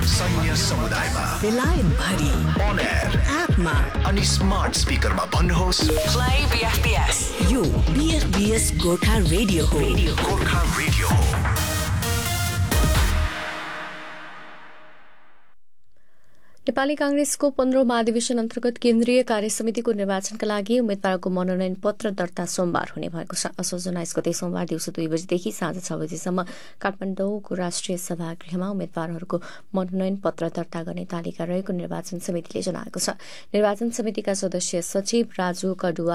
सैन्य समुदायमा बेलायत भरि on air एपमा अनि स्मार्ट स्पिकरमा भन्नुहोस् प्ले बीएफबीएस। यो बीएफबीएस गोर्खा रेडियो हो। गोर्खा रेडियो हो। नेपाली कांग्रेसको 15औं महाधिवेशन अन्तर्गत केन्द्रीय कार्यसमितिको निर्वाचनका लागि उम्मेद्वारको मनोनयन पत्र दर्ता सोमबार हुने भएको छ। असोज 19 गते सोमबार दिउँसो 2 बजेदेखि साँझ 6 बजेसम्म काठमाडौँको राष्ट्रिय सभागृहमा उम्मेद्वारहरूको मनोनयन पत्र दर्ता गर्ने तालिका रहेको निर्वाचन समितिले जनाएको छ। निर्वाचन समितिका सदस्य सचिव राजु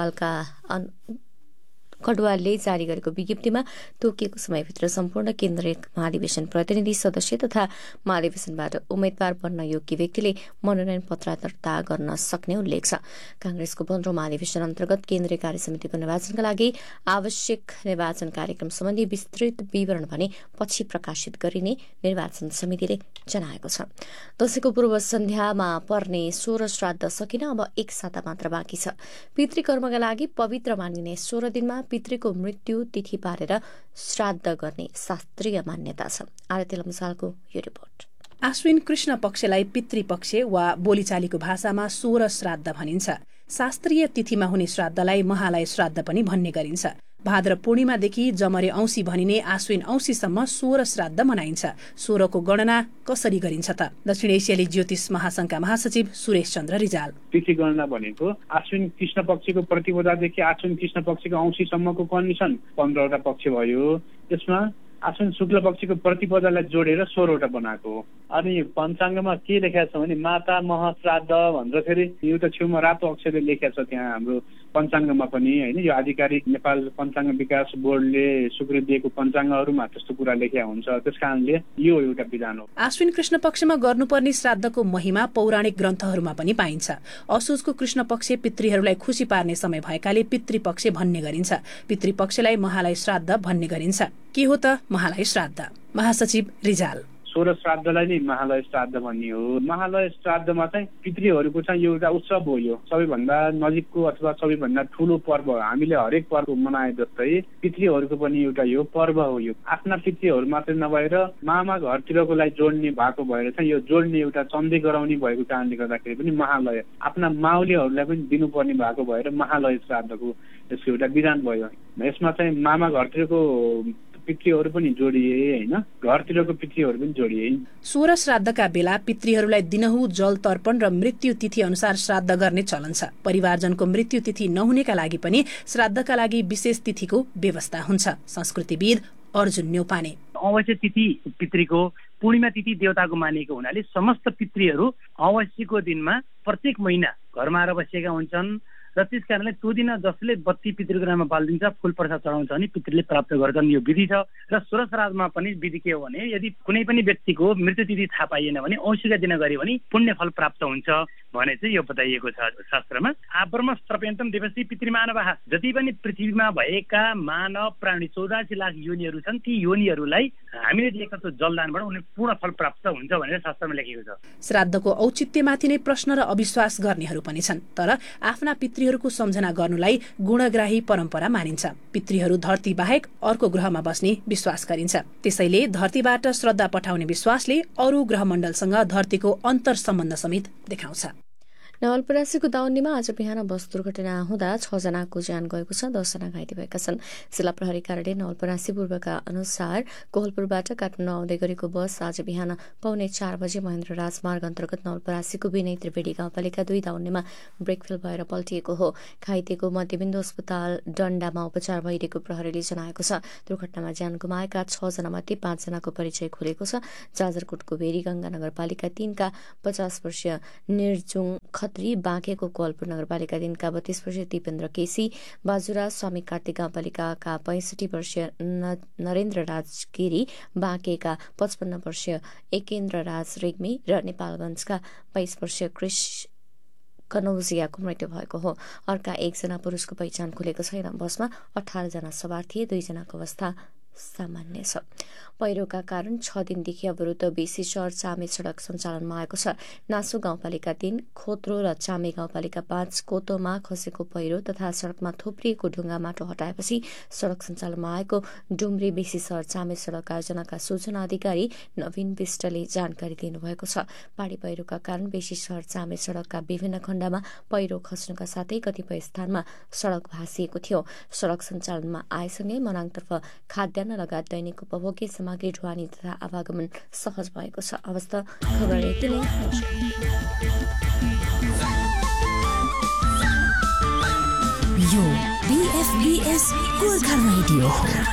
कडुवालले जारी गरेको विज्ञप्तिमा तोकिएको समयभित्र सम्पूर्ण केन्द्रीय महाधिवेशन प्रतिनिधि सदस्य तथा महाधिवेशनबाट उम्मेद्वार बन्न योग्य व्यक्तिले मनोनयन पत्र दर्ता गर्न सक्ने उल्लेख छ। कांग्रेसको 15औं महाधिवेशन अन्तर्गत केन्द्रीय कार्यसमितिको निर्वाचनका लागि आवश्यक निर्वाचन कार्यक्रम सम्बन्धी विस्तृत विवरण भने पछि प्रकाशित गरिने निर्वाचन समितिले जनाएको छ। दशैंको पूर्व सन्ध्यामा पर्ने 16 श्राद्ध सकिन अब 1 साता मात्र बाँकी छ। पितृकर्मका लागि पवित्र मानिने 16 दिनमा पितृको मृत्यु तिथि पारेर श्राद्ध गर्ने शास्त्रीय मान्यता छ। आरती लम्सालको यो रिपोर्ट। आश्विन कृष्ण पक्षलाई पितृपक्ष वा बोलीचालीको भाषामा 16 श्राद्ध भनिन्छ। शास्त्रीय तिथिमा हुने श्राद्धलाई महालय श्राद्ध पनि भन्ने गरिन्छ। भाद्र पूर्णिमादेखि जमरे औंसी भनिने आश्विन औंसीसम्म 16 श्राद्ध मनाइन्छ। 16 को गणना कसरी गरिन्छ त? दक्षिण एसियाली ज्योतिष महासंघका महासचिव सुरेश चन्द्र रिजाल। तिथि गणना भनेको आश्विन कृष्ण पक्षको प्रतिपदादेखि आश्विन कृष्ण पक्षको औंसीसम्मको कन्डिसन 15 वटा पक्ष भयो। त्यसमा आश्विन शुक्ल पक्षको प्रतिपदालाई जोडेर 16 वटा बनाएको हो। अनि पञ्चाङ्गमा के लेखेको छ भने माता मह श्राद्ध भनेर फेरि एउटा छेउमा रातो अक्षरले लेखेको छ त्यहाँ हाम्रो पञ्चाङ्गमा पनि हैन। यो आधिकारिक नेपाल पञ्चाङ्ग विकास बोर्डले स्वीकृति दिएको पञ्चाङ्गहरुमा त्यस्तो कुरा लेखेको हुन्छ। त्यसकारणले यो एउटा विधान हो। आश्विन कृष्ण पक्षमा गर्नुपर्ने श्राद्धको महिमा पौराणिक ग्रन्थहरुमा पनि पाइन्छ। असोजको कृष्ण पक्ष पितृहरूलाई खुशी पार्ने समय भएकाले पितृपक्ष भन्ने गरिन्छ। पितृपक्षलाई महालय श्राद्ध भन्ने गरिन्छ। के हो त महालय श्राद्ध? महासचिव रिजाल। 16 श्राद्धलाई नै महालय श्राद्ध भन्ने हो। महालय श्राद्धमा चाहिँ पितृहरूको चाहिँ एउटा उत्सव हो। यो सबैभन्दा नजिकको अथवा सबैभन्दा ठूलो पर्व हो। हामीले हरेक पर्व मनाए जस्तै पितृहरूको पनि एउटा यो पर्व हो। यो आफ्ना पितृहरू मात्रै नभएर मामा घरतिरकोलाई जोड्ने भएको भएर चाहिँ यो जोड्ने एउटा चन्दै गराउने भएको कारणले गर्दाखेरि पनि महालय आफ्ना माउलीहरूलाई पनि दिनुपर्ने भएको भएर महालय श्राद्धको यसको एउटा विधान भयो। यसमा चाहिँ मामा घरतिरको पितृहरू पनि जोडिए हैन, घरतिरको पितृहरू पनि जोडिए। 16 श्राद्धका बेला पितृहरूलाई दिनहुँ जल तर्पण र मृत्यु तिथि अनुसार श्राद्ध गर्ने चलन छ। परिवारजनको मृत्यु तिथि नहुनेका लागि पनि श्राद्धका लागि विशेष तिथिको व्यवस्था हुन्छ। संस्कृतिविद अर्जुन न्यौपाने। अवश्य तिथि पितृको पूर्णिमा तिथि देवताको मानिएको हुनाले समस्त पितृहरू अवश्यको दिनमा प्रत्येक महिना घरमा आएर बसेका हुन्छन् र त्यस कारणले त्यो दिन जसले बत्ती पितृको नाममा बालिदिन्छ, फूल प्रसाद चढाउँछ भने पितृले प्राप्त गर्छन्। यो विधि छ। र 16 श्राद्धमा पनि विधि के हो भने यदि कुनै पनि व्यक्तिको मृत्यु तिथि थाहा पाइएन भने औँसीका दिन गऱ्यो भने पुण्य फल प्राप्त हुन्छ भने चाहिँ यो बताइएको छ शास्त्रमा। आब्रह्म सर्पयन्तम देवसी पितृमानवः। जति पनि पृथ्वीमा भएका मानव प्राणी 84 लाख योनिहरू छन्, ती योनिहरूलाई हामीले दिएका त्यो जलदानबाट उनीहरू पूर्ण फल प्राप्त हुन्छ भनेर शास्त्रमा लेखेको छ। श्राद्धको औचित्यमाथि नै प्रश्न र अविश्वास गर्नेहरू पनि छन्। तर आफ्ना पितृहरूको सम्झना गर्नुलाई गुणग्राही परम्परा मानिन्छ। पितृहरू धरती बाहेक अर्को ग्रहमा बस्ने विश्वास गरिन्छ। त्यसैले धरतीबाट श्रद्धा पठाउने विश्वासले अरू ग्रहमण्डलसँग धरतीको अन्तर सम्बन्ध समेत देखाउँछ। नवलपरासीको दाउन्नीमा आज बिहान बस दुर्घटना हुँदा 6 जनाको ज्यान गएको छ, 10 जना घाइते भएका छन्। जिल्ला प्रहरी कार्यालय नवलपरासी पूर्वका अनुसार कोहलपुरबाट काठमाडौँ आउँदै गरेको बस आज बिहान 4:15 बजे महेन्द्र राजमार्ग अन्तर्गत नवलपरासीको विनय त्रिवेणी गाउँपालिका 2 दाउन्नीमा ब्रेक फेल भएर पल्टिएको हो। घाइतेको मध्यबिन्दु अस्पताल डण्डामा उपचार भइरहेको प्रहरीले जनाएको छ। दुर्घटनामा ज्यान गुमाएका 6 जनामध्ये 5 जनाको परिचय खुलेको छ। जाजरकोटको भेरीगंगा नगरपालिका 3 का 50 वर्षीय निर्जुङ खत्री, बाँकेको कोहलपुर नगरपालिका 3 का 32 वर्षीय दिपेन्द्र केसी, बाजुरा स्वामी कार्तिक गाउँपालिकाका 65 वर्षीय नरेन्द्र राज गिरी, बाँकेका 55 वर्षीय एकेन्द्र राज रेग्मी र नेपालगञ्जका 22 वर्षीय क्रिश कनौजियाको मृत्यु भएको हो। अर्का 1 जना पुरुषको पहिचान खुलेको छैन। बसमा 18 जना सवार थिए। 2 जनाको अवस्था सामान्य छ। पहिरोका कारण 6 दिनदेखि अवरुद्ध बेसी शहर चामे सड़क सञ्चालनमा आएको छ। नासु गाउँपालिका 3, खोत्रो र चामे गाउँपालिका 5 कोतोमा खसेको पहिरो तथा सड़कमा थुप्रिएको ढुङ्गा माटो हटाएपछि सड़क सञ्चालनमा आएको डुम्री बेसी शहर चामे सड़क आयोजनाका सूचना अधिकारी नवीन विष्टले जानकारी दिनुभएको छ। पहाडी पहिरोका कारण बेसी शहर चामे सड़कका विभिन्न खण्डमा पहिरो खस्नुका साथै कतिपय स्थानमा सड़क भाँसिएको थियो। सड़क सञ्चालनमा आएसँगै मनाङतर्फ खाद्यान्न लगायत दैनिक उपभोग्य सामग्री ढुवानी तथा आवागमन सहज भएको छ। अवस्था खबर यति नै। यो BFBS गोर्खा रेडियो हो।